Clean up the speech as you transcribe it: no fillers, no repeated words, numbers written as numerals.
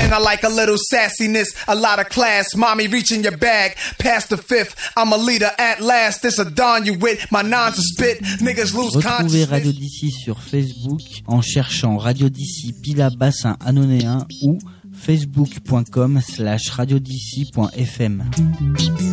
I like a little sassiness, a lot of class. Mommy reaching your bag, past the fifth. I'm a leader at last. This a don you with my nons to spit. Niggas lose consciousness. Retrouvez Radio DC sur Facebook en cherchant Radio DC Pila Bassin Anonéen ou facebook.com/radiodc.fm.